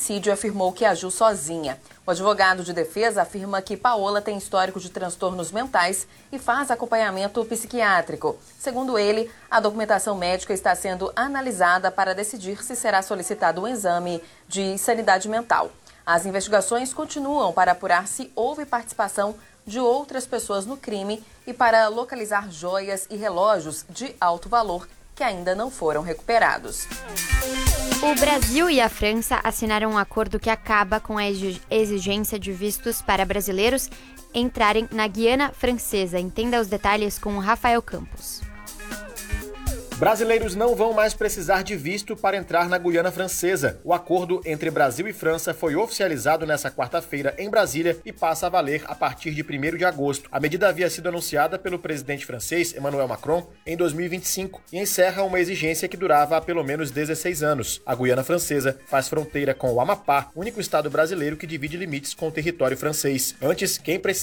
homicídio e afirmou que agiu sozinha. O advogado de defesa afirma que Paola tem histórico de transtornos mentais e faz acompanhamento psiquiátrico. Segundo ele, a documentação médica está sendo analisada para decidir se será solicitado um exame de sanidade mental. As investigações continuam para apurar se houve participação de outras pessoas no crime e para localizar joias e relógios de alto valor que ainda não foram recuperados. O Brasil e a França assinaram um acordo que acaba com a exigência de vistos para brasileiros entrarem na Guiana Francesa. Entenda os detalhes com o Rafael Campos. Brasileiros não vão mais precisar de visto para entrar na Guiana Francesa. O acordo entre Brasil e França foi oficializado nesta quarta-feira em Brasília e passa a valer a partir de 1º de agosto. A medida havia sido anunciada pelo presidente francês, Emmanuel Macron, em 2025 e encerra uma exigência que durava há pelo menos 16 anos. A Guiana Francesa faz fronteira com o Amapá, único estado brasileiro que divide limites com o território francês. Antes, quem precisava